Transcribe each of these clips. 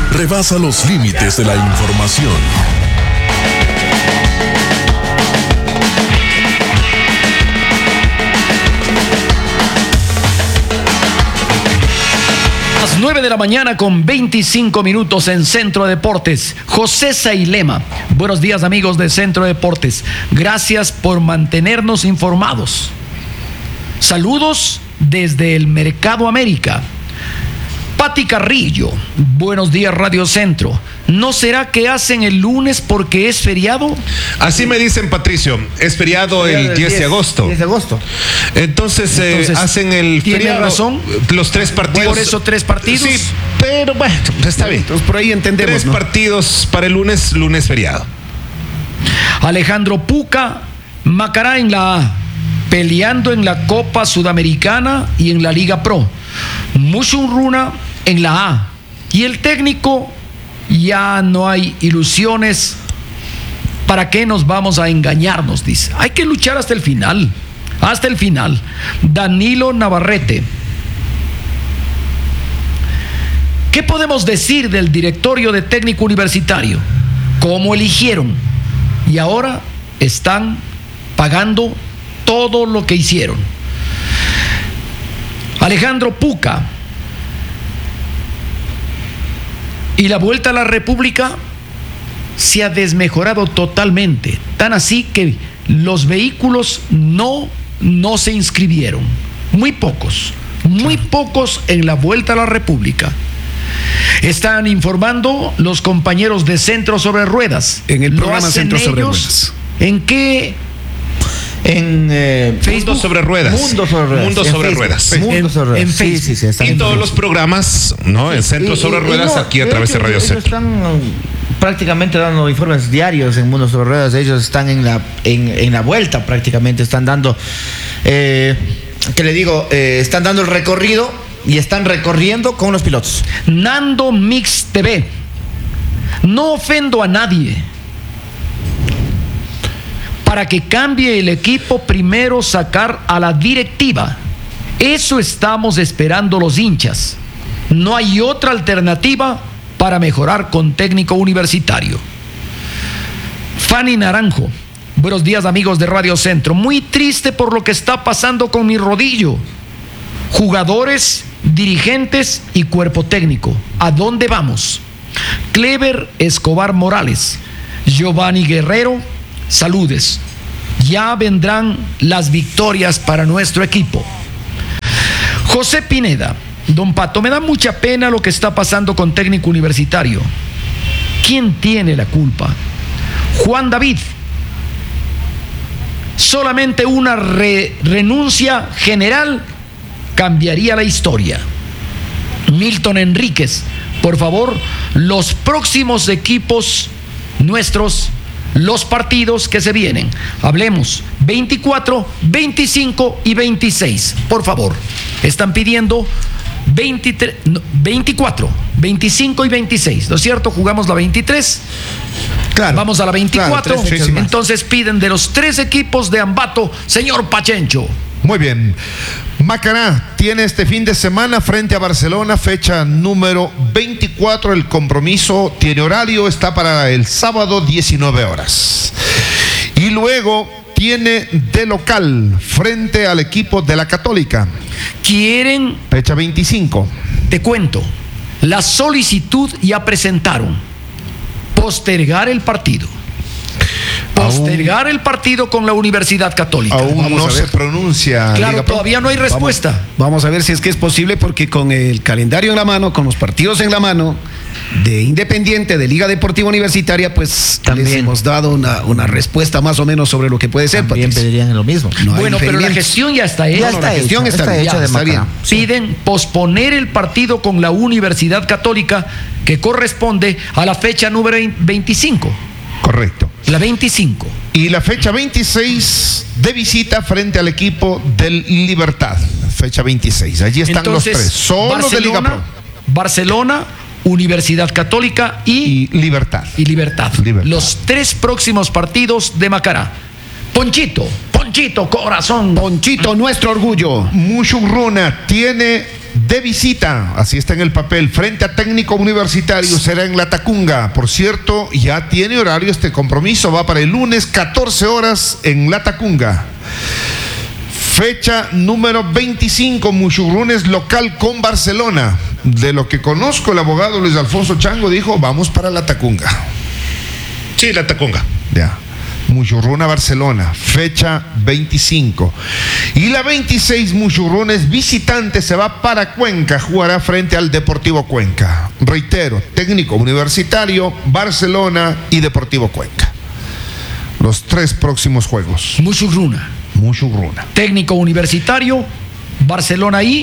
rebasa los límites de la información. Las 9 de la mañana con 25 minutos en Centro Deportes. José Sailema. Buenos días, amigos de Centro Deportes. Gracias por mantenernos informados. Saludos desde el Mercado América. Pati Carrillo. Buenos días, Radio Centro. ¿No será que hacen el lunes porque es feriado? Así me dicen, Patricio. Es feriado el 10 de agosto. 10 de agosto. Entonces hacen el ¿tiene feriado. razón? Los 3 partidos. ¿Por eso 3 partidos? Sí, pero bueno, está bien. Entonces por ahí entendemos, 3 ¿no? partidos para el lunes feriado. Alejandro Puca, Macará en la A, peleando en la Copa Sudamericana y en la Liga Pro. Mushurruna en la A. Y el técnico, ya no hay ilusiones. ¿Para qué nos vamos a engañarnos? Dice. Hay que luchar hasta el final. Hasta el final. Danilo Navarrete. ¿Qué podemos decir del directorio de técnico universitario? ¿Cómo eligieron? Y ahora están pagando todo lo que hicieron. Alejandro Puca. Y la vuelta a la República se ha desmejorado totalmente. Tan así que los vehículos no se inscribieron. Muy pocos en la vuelta a la República. Están informando los compañeros de Centro Sobre Ruedas. En el programa ¿Lo hacen Centro Sobre ellos? Ruedas. ¿En qué? En Facebook. Mundo sobre ruedas. Mundo sobre ruedas. Mundo sobre ruedas. Mundo sobre ruedas. En Facebook. Sí, están Y en todos Facebook. los programas, ¿no? En Centro Sobre Ruedas, no, aquí a través de Radio ellos Centro. están prácticamente dando informes diarios en Mundo sobre Ruedas. Ellos están en la vuelta prácticamente. Están dando, ¿qué le digo? Están dando el recorrido y están recorriendo con los pilotos. Nando Mix TV. No ofendo a nadie. Para que cambie el equipo, primero sacar a la directiva. Eso estamos esperando los hinchas. No hay otra alternativa para mejorar con técnico universitario. Fanny Naranjo. Buenos días, amigos de Radio Centro. Muy triste por lo que está pasando con mi rodillo. Jugadores, dirigentes y cuerpo técnico. ¿A dónde vamos? Clever Escobar Morales. Giovanni Guerrero. Saludes. Ya vendrán las victorias para nuestro equipo. José Pineda. Don Pato, me da mucha pena lo que está pasando con técnico universitario. ¿Quién tiene la culpa? Juan David. Solamente una renuncia general cambiaría la historia. Milton Enríquez. Por favor, los próximos equipos nuestros, los partidos que se vienen. Hablemos 24, 25 y 26. Por favor. Están pidiendo 24, 25 y 26. ¿No es cierto? Jugamos la 23. Claro. Vamos a la 24. Claro, 3 fechas más. Entonces piden de los 3 equipos de Ambato, señor Pachencho. Muy bien. Macará tiene este fin de semana frente a Barcelona, fecha número 24. El compromiso tiene horario, está para el sábado 19 horas. Y luego tiene de local frente al equipo de la Católica. Quieren, Fecha 25. te cuento, la solicitud ya presentaron. Postergar el partido. Postergar el partido con la Universidad Católica. Aún no se pronuncia. Claro, Liga Pro. todavía no hay respuesta. Vamos a ver si es que es posible, porque con el calendario en la mano, con los partidos en la mano de Independiente, de Liga Deportiva Universitaria, pues También. les hemos dado una respuesta más o menos sobre lo que puede ser. También Patricio. pedirían lo mismo. No hay Bueno, pero la impedimentos. gestión ya está hecha. Ya está la gestión hecha, está hecha bien, de está Macará. bien. Piden posponer el partido con la Universidad Católica, que corresponde a la fecha número 25. Correcto. La 25. Y la fecha 26 de visita frente al equipo del Libertad. Fecha 26. Allí están Entonces, los 3. Solo de Liga Pro. Barcelona, Universidad Católica Y Libertad. y Libertad. Los 3 próximos partidos de Macará. Ponchito, corazón. Ponchito, nuestro orgullo. Mushurruna tiene de visita, así está en el papel, frente a Técnico Universitario, será en Latacunga. Por cierto, ya tiene horario este compromiso, va para el lunes 14 horas en Latacunga. Fecha número 25, Muchurrunes local con Barcelona. De lo que conozco, el abogado Luis Alfonso Chango dijo, vamos para Latacunga. Sí, Latacunga. Ya. Muchurruna Barcelona, fecha 25. Y la 26, Muchurrunes visitante, se va para Cuenca, jugará frente al Deportivo Cuenca. Reitero, Técnico Universitario, Barcelona y Deportivo Cuenca. Los 3 próximos juegos. Muchurruna. Técnico Universitario, Barcelona y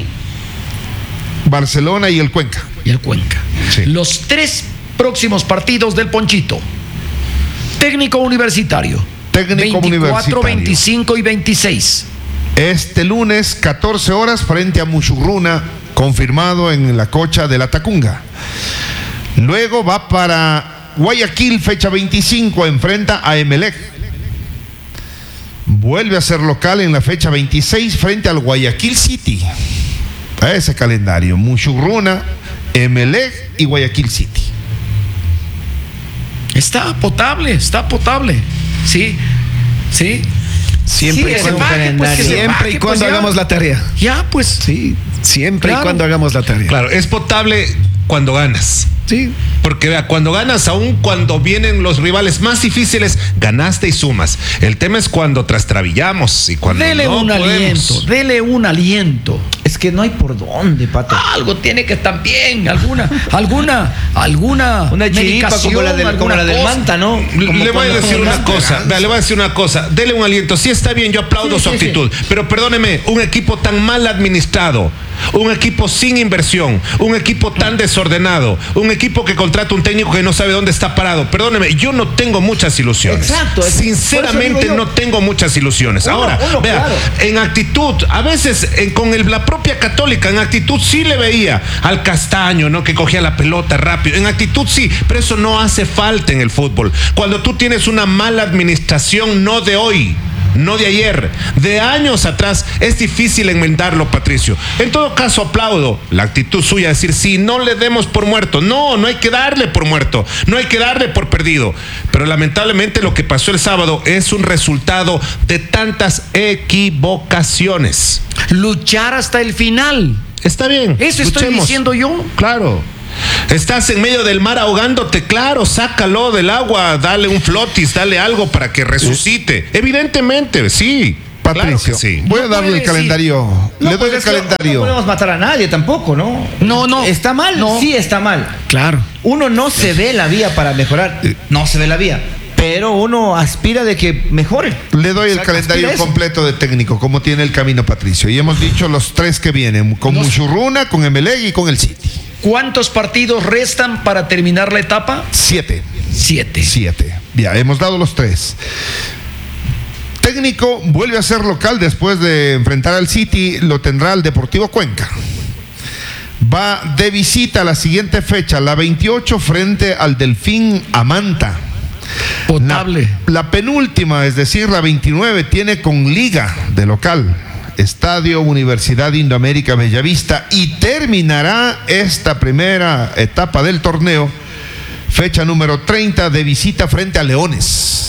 el Cuenca. Sí. Los 3 próximos partidos del Ponchito. Técnico Universitario. 24, 25 y 26. Este lunes, 14 horas, frente a Muchurruna, confirmado en la cocha de Latacunga. Luego va para Guayaquil, fecha 25, enfrenta a Emelec. Vuelve a ser local en la fecha 26 frente al Guayaquil City. A ese calendario, Muchurruna, Emelec y Guayaquil City. Está potable. Sí. Siempre y cuando hagamos la tarea. Ya, pues. Sí, siempre y cuando hagamos la tarea. Claro, es potable cuando ganas. Sí. Porque vea, cuando ganas, aún cuando vienen los rivales más difíciles, ganaste y sumas. El tema es cuando trastrabillamos y cuando dele un aliento. Es que no hay por dónde, Pato. Algo tiene que estar bien, alguna una chiripa como la del Manta, ¿no? Le voy a decir una cosa, dele un aliento. Sí, está bien, yo aplaudo su actitud, pero perdóneme, un equipo tan mal administrado, un equipo sin inversión, un equipo tan desordenado, un equipo que contrata un técnico que no sabe dónde está parado. Perdóneme, yo no tengo muchas ilusiones. Exacto. Sinceramente no tengo muchas ilusiones. Ahora, vea, claro, en actitud, a veces con la propia Católica, en actitud sí le veía al Castaño, ¿no? Que cogía la pelota rápido. En actitud sí, pero eso no hace falta en el fútbol. Cuando tú tienes una mala administración, no de hoy, no de ayer, de años atrás, es difícil enmendarlo, Patricio. En todo caso, aplaudo la actitud suya de decir, sí, no le demos por muerto. No hay que darle por muerto, no hay que darle por perdido. Pero lamentablemente lo que pasó el sábado es un resultado de tantas equivocaciones. Luchar hasta el final. Está bien. Eso estoy diciendo yo. Claro. Estás en medio del mar ahogándote, claro, sácalo del agua, dale un flotis, dale algo para que resucite. Evidentemente, sí. Patricio, claro que sí. Voy a darle el calendario. Le doy el calendario. No podemos matar a nadie tampoco, ¿no? No. ¿Está mal? No. Sí, está mal. Claro. Uno no se ve la vía para mejorar. No se ve la vía. Pero uno aspira de que mejore. Le doy el calendario completo de técnico, como tiene el camino, Patricio. Y hemos dicho los 3 que vienen, con Muchurruna, con Emelec y con el City. ¿Cuántos partidos restan para terminar la etapa? 7. 7. Ya, hemos dado los 3. Técnico vuelve a ser local después de enfrentar al City, lo tendrá el Deportivo Cuenca. Va de visita a la siguiente fecha, la 28, frente al Delfín Amanta. Potable. La penúltima, es decir, la 29, tiene con Liga de local. Estadio Universidad Indoamérica Bellavista, y terminará esta primera etapa del torneo, fecha número 30, de visita frente a Leones.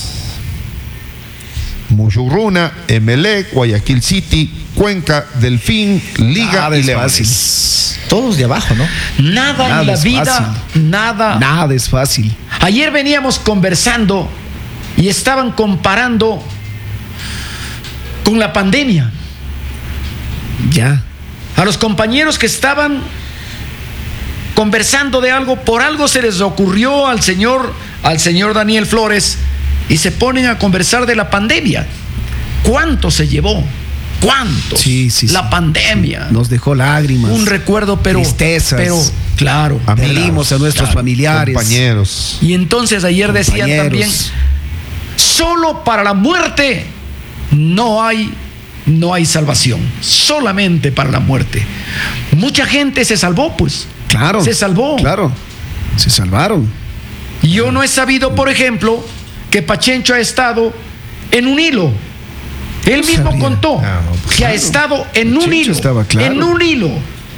Muchurruna, Emelec, Guayaquil City, Cuenca, Delfín, Liga y Leones. Todos de abajo, ¿no? Nada en la vida, fácil. Nada es fácil. Ayer veníamos conversando y estaban comparando con la pandemia. Ya. A los compañeros que estaban conversando de algo, por algo se les ocurrió al señor Daniel Flores, y se ponen a conversar de la pandemia. ¿Cuánto se llevó? ¿Cuántos? Sí. La pandemia. Nos dejó lágrimas. Un recuerdo, pero tristezas. Pero, claro. Perdimos a nuestros familiares. Compañeros. Y entonces ayer decían también, solo para la muerte no hay salvación. Solamente para la muerte. Mucha gente se salvó, pues. Claro. Se salvó. Claro. Se salvaron. Yo no he sabido, por ejemplo, que Pachencho ha estado en un hilo. Él mismo contó que ha estado en un hilo. Estaba claro. En un hilo.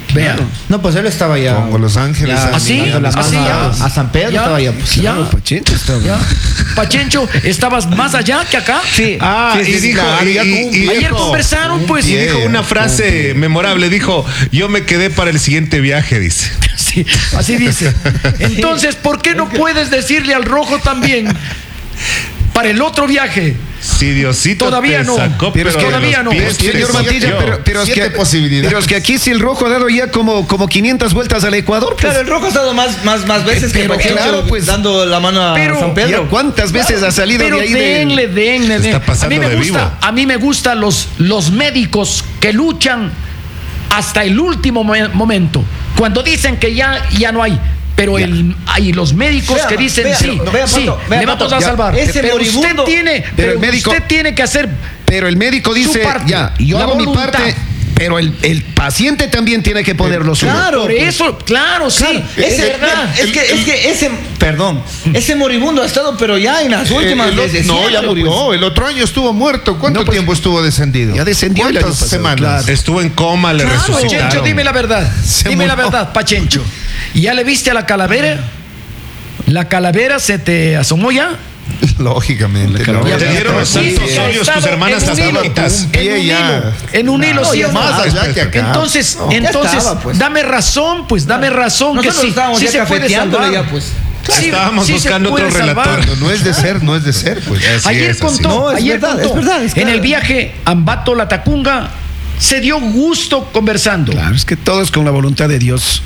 Vea. No, pues él estaba ya. Pongo Los Ángeles. Ya, ¿Así? dando la ¿Así mano ya? a San Pedro Ya. estaba ya. Pues. Ya. Claro, Pachencho estaba. ¿Ya? Pachencho, ¿estabas más allá que acá? Sí. Ah, sí, y sí, dijo, claro, ya como un- y Ayer dijo- conversaron, pues. y dijo una frase memorable, dijo, yo me quedé para el siguiente viaje, dice. Sí, así dice. Entonces, ¿por qué no puedes decirle al rojo también para el otro viaje? Si Diosito Todavía te no, sacó, pero es que de todavía los no. pies, Señor te Mantilla, saqueó. pero es que, 7 posibilidades. pero es que aquí si el rojo ha dado ya como 500 vueltas al Ecuador, pues, Claro, el rojo ha estado más veces que Pero Pachencho, claro, pues, dando la mano a pero- San Pedro. ya ¿cuántas veces ha salido Pero de ahí denle. Está pasando a mí me de gusta, vivo. a mí me gustan los médicos que luchan hasta el último momento. Cuando dicen que ya no hay. Pero hay los médicos Vea, que dicen vea, sí, vea, sí, Pato, vea, le vamos Pato, a ya, salvar. ese Pero moribundo- pero el médico- usted tiene que hacer. Pero el médico dice, parte, ya, yo la hago mi voluntad. parte, pero el paciente también tiene que poner lo suyo. Claro, Por eso, claro, sí, Claro, es verdad. Es que ese moribundo ha estado, pero ya en las últimas veces. No, ya siempre, murió. pues. El otro año estuvo muerto. ¿Cuánto No, pues, tiempo estuvo descendido? ya descendió el año ¿Cuántas pasado, semanas? claro. Estuvo en coma, le Pachencho, resucitaron. dime la verdad. Se Dime la murió. verdad, Pachencho. ¿Ya le viste a la calavera? ¿La calavera se te asomó ya? Lógicamente. no. Ya Te dieron los Sí, santos ha óleos estado tus hermanas en las un hilo, abuelitas. pie ya. En un hilo, sí. ya o no? más allá que acá. Entonces, ya entonces, estaba, pues. dame razón, pues, dame razón que Nosotros sí, estábamos sí ya se puede cafeteándole salvar. ya, pues. Sí, Estábamos sí se buscando otro puede salvar. relator. No es de ser, no es de ser, pues. Así Ayer es, así. contó, No, es ayer verdad, contó. es verdad, es En claro. el viaje Ambato La Tacunga se dio gusto conversando. Claro, es que todo es con la voluntad de Dios.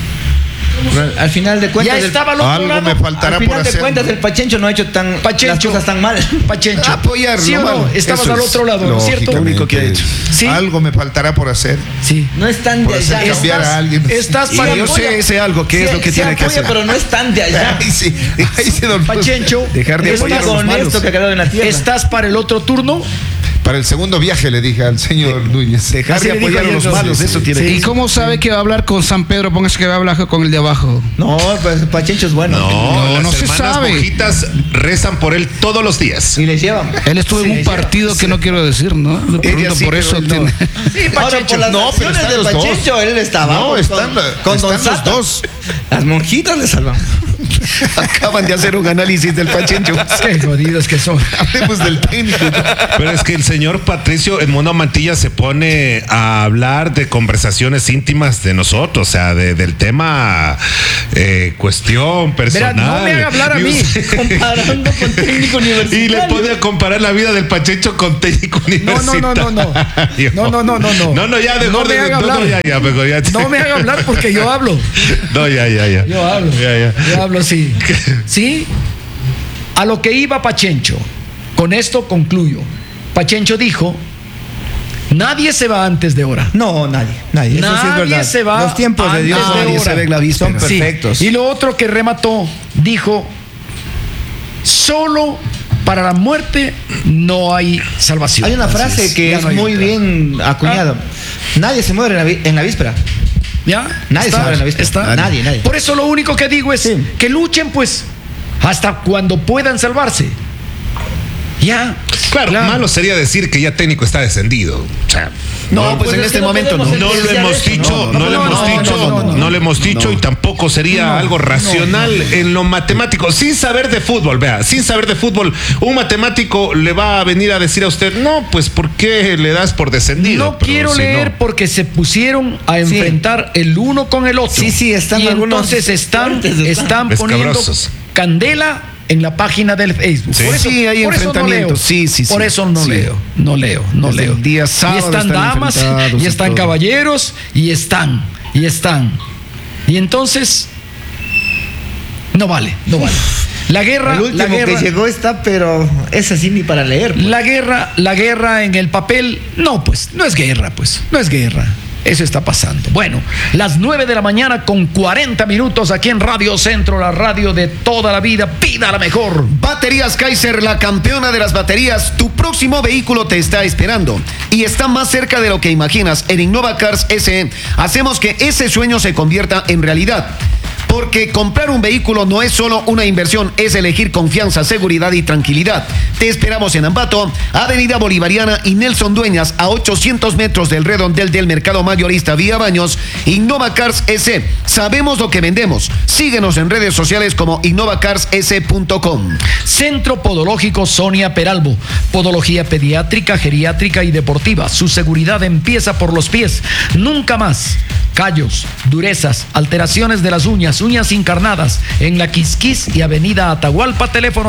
Al final de cuentas. Ya estaba al otro Algo lado. me faltará Al por final de hacer. cuentas, el Pachencho no ha hecho las Pachencho. cosas tan mal. Pachencho. Apoyarlo, ¿Sí o no? mano. Estabas Eso al es, otro lado, ¿no es cierto? lo único que ha hecho. Sí. Algo me faltará por hacer. Sí. No es tan Por de hacer allá. cambiar a alguien. Estás Y para yo sé ese algo, qué es lo que Sí, tiene que apoya, hacer. pero no es tan de allá. Ahí sí, ahí sí, don Pachencho. Dejar de Es apoyar a los con malos. esto que ha quedado en la tierra. ¿Estás para el otro turno? Para el segundo viaje le dije al señor Núñez. Dejar Así de le dijo apoyar a ayer, los ¿no? malos, Sí, eso sí. tiene Sí. que ¿Y cómo sabe que va a hablar con San Pedro? Póngase que va a hablar con el de abajo. No, pues Pachencho es bueno. No, No las se hermanas sabe. Mojitas rezan por él todos los días. Y les llevan. Él estuvo en un partido que no quiero decir, ¿no? Le pregunto sí, por pero eso. él no. tiene- Sí, Ahora, Pachencho. por las No, pero acciones están de los dos. Pachencho, él estaba. No, están con Don están los Sata. dos. Las monjitas le salvan. Acaban de hacer un análisis del Pachencho. Qué jodidos que son. Hablemos del técnico. Pero es que el señor Patricio Edmundo Mantilla se pone a hablar de conversaciones íntimas de nosotros, o sea, del tema cuestión personal. Verá, no me haga hablar a Y mí. usted- Comparando con técnico Y le universitario. pone a comparar la vida del Pachencho con técnico No, universitario. No, ya, mejor No me haga hablar. ya, mejor ya. No me haga hablar porque yo hablo. No, ya. Yo hablo. Ya. Yo hablo, sí. ¿Sí? A lo que iba Pachencho. Con esto concluyo. Pachencho dijo: nadie se va antes de hora. No, nadie. Eso sí es Nadie verdad. se va Los tiempos de antes Dios de Nadie hora. se ve en la víspera. son Sí. perfectos. Y lo otro que remató, dijo: solo para la muerte no hay salvación. Hay una frase Así que ya es no hay muy otra. bien acuñada. Nadie se muere en la víspera. ¿Ya? Nadie se muere en la víspera. Está. Nadie. Por eso lo único que digo es Sí. que luchen, pues, hasta cuando puedan salvarse. Ya. Claro, malo sería decir que ya técnico está descendido. O sea, No, pues pues en es este que no momento no. podemos no lo sentenciar hemos eso, dicho, no, no lo no, hemos no, dicho, no, no lo hemos dicho y tampoco sería algo racional en lo matemático, sin saber de fútbol, vea, sin saber de fútbol, un matemático le va a venir a decir a usted, no, pues ¿por qué le das por descendido? No Pero quiero si leer no. porque se pusieron a Sí. enfrentar el uno con el otro. Sí, están y algunos entonces están fuertes, poniendo Escabrosos. candela en la página del Facebook. Sí. Sí, hay por eso no enfrentamientos. leo. Sí. Por eso no Sí. leo. No leo. Desde el día sábado y están están damas, enfrentados y y están todo. caballeros, y están. Y entonces, no vale. La guerra, El último la guerra, que llegó está, pero es así ni para leer. pues. la guerra en el papel, no es guerra, no es guerra. Eso está pasando. Bueno, las 9 de la mañana con 40 minutos aquí en Radio Centro, la radio de toda la vida. Pida la mejor. Baterías Kaiser, la campeona de las baterías. Tu próximo vehículo te está esperando y está más cerca de lo que imaginas. En Innova Cars SE hacemos que ese sueño se convierta en realidad. Porque comprar un vehículo no es solo una inversión, es elegir confianza, seguridad y tranquilidad. Te esperamos en Ambato, Avenida Bolivariana y Nelson Dueñas, a 800 metros del redondel del Mercado Mayorista Vía Baños. Innova Cars S. Sabemos lo que vendemos. Síguenos en redes sociales como innovacarss.com. Centro Podológico Sonia Peralbo. Podología pediátrica, geriátrica y deportiva. Su seguridad empieza por los pies. Nunca más. Callos, durezas, alteraciones de las uñas, uñas encarnadas. En la Quisquis y Avenida Atahualpa, teléfono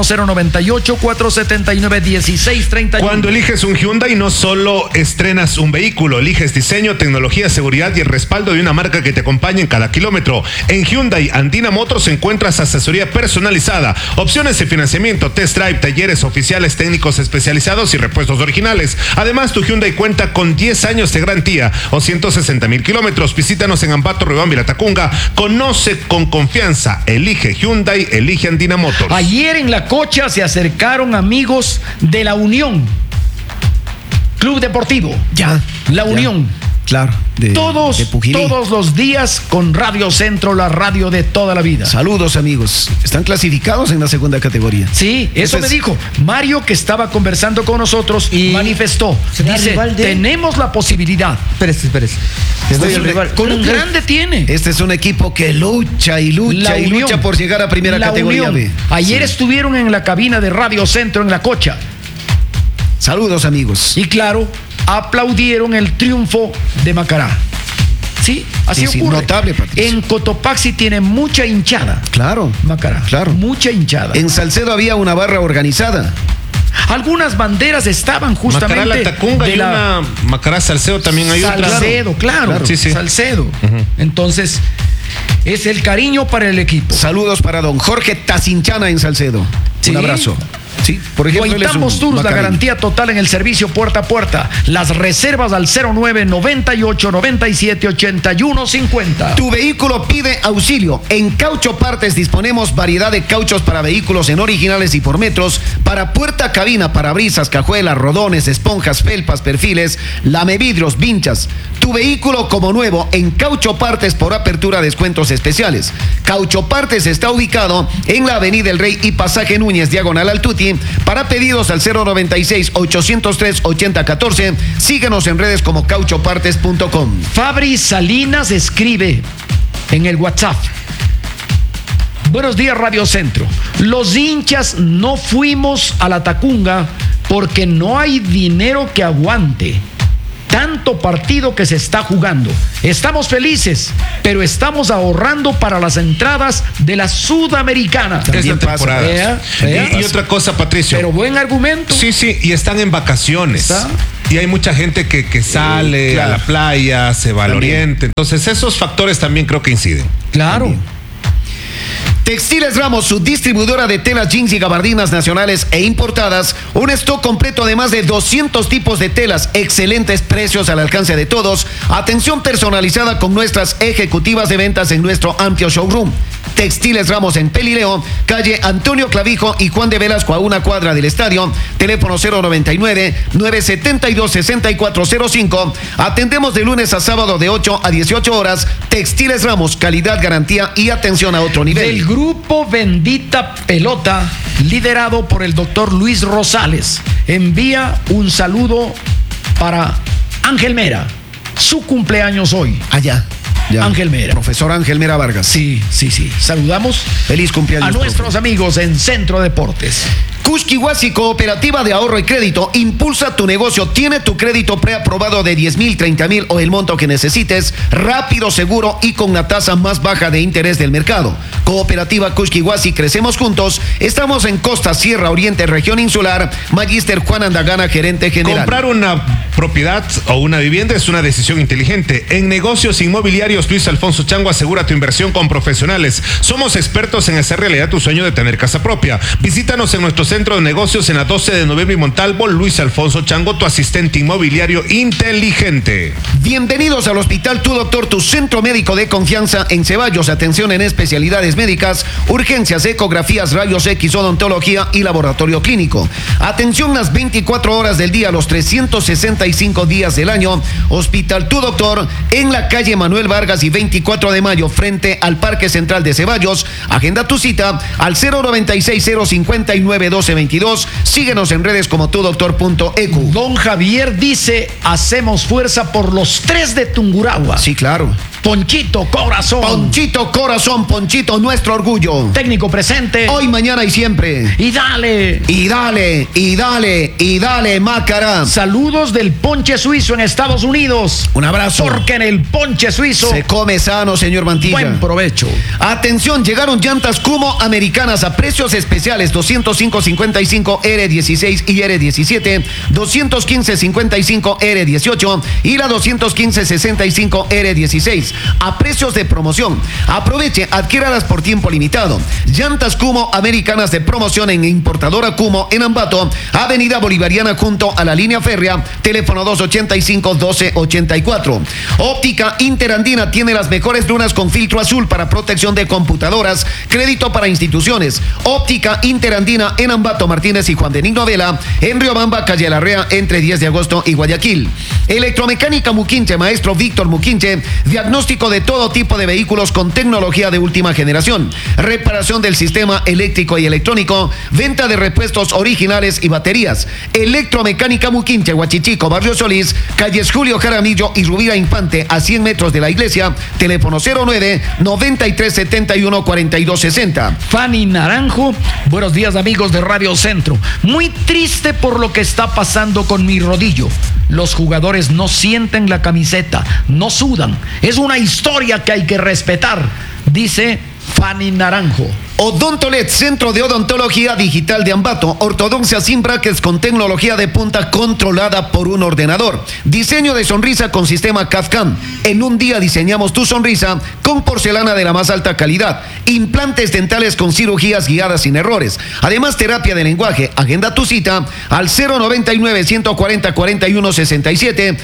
098-479-1631. Cuando eliges un Hyundai, no solo estrenas un vehículo, eliges diseño, tecnología, seguridad y el respaldo de una marca que te acompañe en cada kilómetro. En Hyundai Andina Motors encuentras asesoría personalizada, opciones de financiamiento, test drive, talleres oficiales, técnicos especializados y repuestos originales. Además, tu Hyundai cuenta con 10 años de garantía o 160,000 kilómetros. Visítanos en Ambato, Riobamba y La Tacunga. Conoce con confianza. Elige Hyundai, elige Andina Motors. Ayer en La Cocha se acercaron amigos de La Unión. Club Deportivo. La Unión. Claro. Todos los días con Radio Centro, la radio de toda la vida. Saludos, amigos. Están clasificados en la segunda categoría. Sí, eso me dijo. Mario, que estaba conversando con nosotros, y manifestó. Dice, tenemos la posibilidad. Espérese. Con un grande tiene. Este es un equipo que lucha y lucha por llegar a primera categoría B. Ayer estuvieron en la cabina de Radio Centro en La Cocha. Saludos, amigos. Y claro, aplaudieron el triunfo de Macará. Sí, así ocurre. Notable, Patricio. En Cotopaxi tiene mucha hinchada. Claro. Macará. Claro. Mucha hinchada. En Salcedo había una barra organizada. Algunas banderas estaban justamente Macará, La Tacunga y una Macará Salcedo también hay otra. Salcedo, claro. Sí. Salcedo. Entonces, es el cariño para el equipo. Saludos para don Jorge Tacinchana en Salcedo. Un abrazo. Sí, por ejemplo, Guaitamos Tours, la garantía total en el servicio puerta a puerta. Las reservas al 0998-978150. Tu vehículo pide auxilio. En Caucho Partes disponemos variedad de cauchos para vehículos en originales y por metros, para puerta, cabina, parabrisas, cajuelas, rodones, esponjas, felpas, perfiles, lamevidrios, vinchas. Tu vehículo como nuevo en Caucho Partes por apertura, descuentos especiales. Caucho Partes está ubicado en la Avenida El Rey y Pasaje Núñez, diagonal al Tuti. Para pedidos al 096-803-8014. Síguenos en redes como cauchopartes.com. Fabri Salinas escribe en el WhatsApp: buenos días, Radio Centro. Los hinchas no fuimos a La Tacunga porque no hay dinero que aguante tanto partido que se está jugando. Estamos felices, pero estamos ahorrando para las entradas de la Sudamericana. Esta temporada. Y otra cosa, Patricio. Pero buen argumento. Sí, y están en vacaciones. ¿Está? Y hay mucha gente que sale a la playa, se va al oriente. Entonces, esos factores también creo que inciden. Claro. También. Textiles Ramos, su distribuidora de telas, jeans y gabardinas nacionales e importadas. Un stock completo de más de 200 tipos de telas. Excelentes precios al alcance de todos. Atención personalizada con nuestras ejecutivas de ventas en nuestro amplio showroom. Textiles Ramos en Pelileo, calle Antonio Clavijo y Juan de Velasco, a una cuadra del estadio. Teléfono 099-972-6405. Atendemos de lunes a sábado de 8 a 18 horas. Textiles Ramos, calidad, garantía y atención a otro nivel. Del grupo Bendita Pelota, liderado por el doctor Luis Rosales, envía un saludo para Ángel Mera. Su cumpleaños hoy. Allá. Ya. Ángel Mera. Profesor Ángel Mera Vargas. Sí. Saludamos. Feliz cumpleaños a nuestros amigos en Centro Deportes. Kushkiwasi, Cooperativa de Ahorro y Crédito, impulsa tu negocio. Tiene tu crédito preaprobado de 10,000, 30,000 o el monto que necesites, rápido, seguro y con la tasa más baja de interés del mercado. Cooperativa Kushkiwasi, crecemos juntos. Estamos en Costa, Sierra, Oriente, Región Insular. Magíster Juan Andagana, gerente general. Comprar una propiedad o una vivienda es una decisión inteligente. En negocios inmobiliarios, Luis Alfonso Chango asegura tu inversión con profesionales. Somos expertos en hacer realidad tu sueño de tener casa propia. Visítanos en nuestro Centro de Negocios en la 12 de noviembre y Montalvo. Luis Alfonso Chango, tu asistente inmobiliario inteligente. Bienvenidos al Hospital Tu Doctor, tu centro médico de confianza en Ceballos. Atención en especialidades médicas, urgencias, ecografías, rayos X, odontología y laboratorio clínico. Atención las 24 horas del día, los 365 días del año. Hospital Tu Doctor en la calle Manuel Vargas y 24 de mayo frente al Parque Central de Ceballos. Agenda tu cita al 096-059-1222. Síguenos en redes como tudoctor.ecu. Don Javier dice, hacemos fuerza por los 3 de Tungurahua. Sí, claro. Ponchito Corazón. Ponchito Corazón, Ponchito, nuestro orgullo. Técnico presente. Hoy, mañana y siempre. Y dale. Y dale, y dale, y dale, Mácara. Saludos del Ponche Suizo en Estados Unidos. Un abrazo. Porque en el Ponche Suizo Se come sano, señor Mantilla. buen provecho. Atención, llegaron llantas Kumo americanas a precios especiales. 205.55 R16 y R17, 215.55 R18 y la 215.65 R16 a precios de promoción. Aproveche, adquiéralas por tiempo limitado. Llantas Kumo americanas de promoción en importadora Kumo en Ambato, Avenida Bolivariana junto a la línea férrea, teléfono 285-1284. Óptica Interandina tiene las mejores lunas con filtro azul para protección de computadoras, crédito para instituciones. Óptica Interandina en Ambato, Martínez y Juan de Vela, en Riobamba, calle Larrea, entre 10 de agosto y Guayaquil. Electromecánica Muquinche, maestro Víctor Muquinche, diagnóstico de todo tipo de vehículos con tecnología de última generación, reparación del sistema eléctrico y electrónico, venta de repuestos originales y baterías. Electromecánica Muquinche, Huachichico, Barrio Solís, calles Julio Jaramillo y Rubira Infante, a 100 metros de la iglesia, teléfono 09-9371-4260. Fanny Naranjo, buenos días amigos de Radio Centro. Muy triste por lo que está pasando con mi rodillo. Los jugadores no sienten la camiseta, no sudan. Es una historia que hay que respetar, dice Fanny Naranjo. Odontolet, centro de odontología digital de Ambato, ortodoncia sin brackets con tecnología de punta controlada por un ordenador. Diseño de sonrisa con sistema CAD/CAM. En un día diseñamos tu sonrisa con porcelana de la más alta calidad. Implantes dentales con cirugías guiadas sin errores. Además, terapia de lenguaje. Agenda tu cita al 099-140-4167,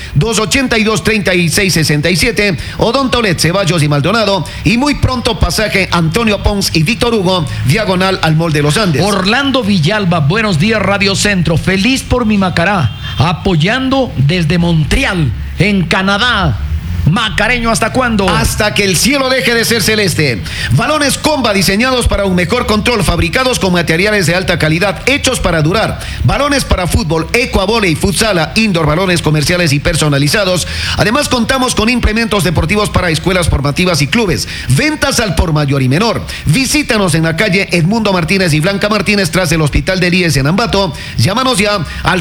282-3667, Odontolet, Ceballos y Maldonado. Y muy pronto pasaje Antonio Pons y Víctor Hugo, diagonal al Mall de los Andes. Orlando Villalba, buenos días Radio Centro. Feliz por mi Macará, apoyando desde Montreal, en Canadá. Macareño, ¿hasta cuándo? Hasta que el cielo deje de ser celeste. Balones Comba, diseñados para un mejor control, fabricados con materiales de alta calidad, hechos para durar. Balones para fútbol, ecuavóley, futsala, indoor, balones comerciales y personalizados. Además, contamos con implementos deportivos para escuelas formativas y clubes. Ventas al por mayor y menor. Visítanos en la calle Edmundo Martínez y Blanca Martínez, tras el Hospital de IES en Ambato. Llámanos ya al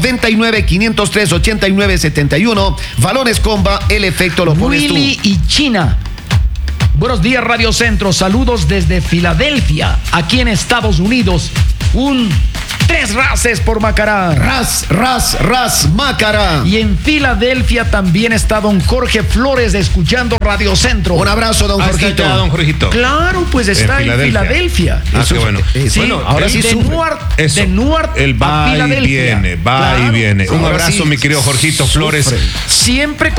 099-503-8971. Balones Comba, el efecto lo pones tú. Willy y China. Buenos días Radio Centro, saludos desde Filadelfia, aquí en Estados Unidos. Un 3 races por Macará. Ras, Mácara. Y en Filadelfia también está don Jorge Flores escuchando Radio Centro. Un abrazo, don Jorgito. Está allá, don Jorgito. Claro, pues está en Filadelfia. Ah, qué bueno. Sí, Bueno, ahora sí de Newark el a va y Filadelfia. viene, va y Claro. viene. Un Ahora abrazo, sí, mi querido Jorgito Flores. Siempre